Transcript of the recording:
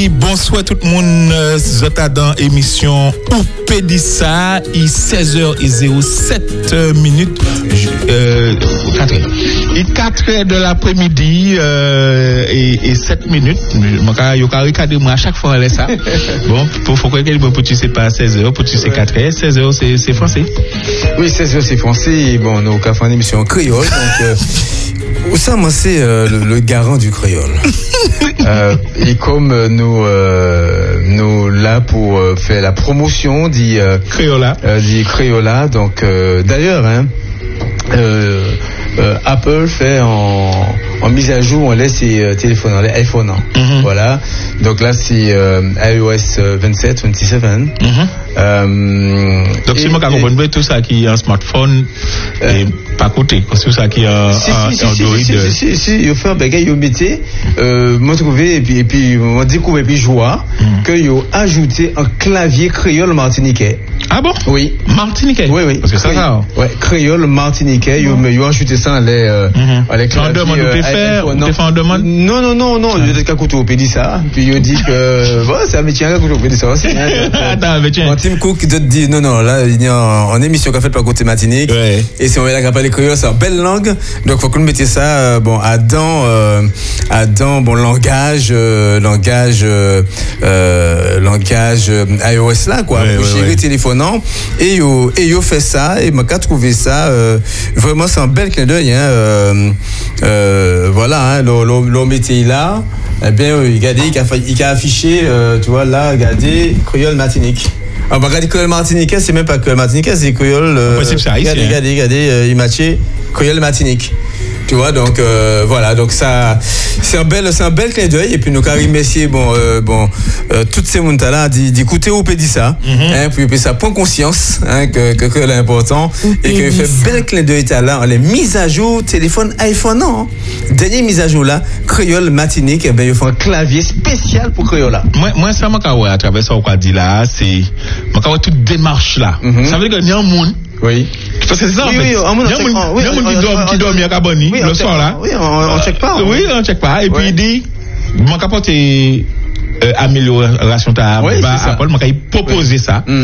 Oui, bonsoir tout le monde. Vous êtes dans l'émission Oupédissa, il 16h07 minutes. 4h. Il 4h de l'après-midi et 7 minutes. Je vais regarder moi à chaque fois elle est ça. Bon, faut que tu sais pas 16h, pour tu sais 4h. 16h c'est français. Oui, 16h c'est français. Bon, nous avons fait une émission en créole. Donc, ça, moi, c'est le garant du créole. Et comme nous là pour faire la promotion dit Créola. Donc d'ailleurs, Apple fait en mise à jour, on laisse ses téléphones, les iPhone. Voilà. Donc là, c'est iOS 27. Donc c'est moi qui comprends tout ça qui est un smartphone et pas côté, tout ça qui est un Android. Si, il fait un bagage, il mettait, moi trouvé et puis moi découvert et puis joie que il a ajouté un clavier créole martiniquais. Ah bon? Oui. Martiniquais? Oui. Parce que ça. Ouais, créole martiniquais, il a ajouté ça les claviers. On demande où t'es fait en demande? Non, il a qu'à couteau, on dit ça. Puis il dit que, voilà, c'est un métier à couteau, on dit ça aussi. Attends, mais tiens. Tim Cook te dit, non, là, il y a en émission qu'a fait par côté Martinique. Ouais. Et si on veut la parler créole, c'est une belle langue. Donc, faut qu'on mette ça, à dans, bon, langage iOS là, quoi. Pour gérer téléphonant. Et yo fait ça, et m'a trouvé ça, vraiment, c'est un bel clin d'œil, voilà, l'homme était là. Eh bien, regardez, il a affiché, tu vois, là, regardez, créole Martinique. Ah, bah, regardez, créole Martinique, c'est même pas créole Martinique, c'est créole. C'est ça, ici. Regardez, il matché créole Martinique. Tu vois, donc voilà, donc ça c'est un bel clin d'œil. Et puis nous avons remercié toutes ces mondes là d'écouter Oupédissa, puis ça prend conscience que c'est important et que fait bel clin d'œil là, les mises à jour téléphone iPhone, non, dernière mise à jour là, créole Martinique, il faut un clavier spécial pour créole là. Moi ça m'a à travers ça qu'on dit là, c'est m'a toute démarche là. Ça veut dire qu'il y a un monde. Oui. Parce que c'est ça, en fait. Il y a un monde qui dorment à Cabani le soir là. Oui, on check pas. Oui, on check pas. Et puis il dit, mon capote amélioration ta Apple, m'a proposer ça.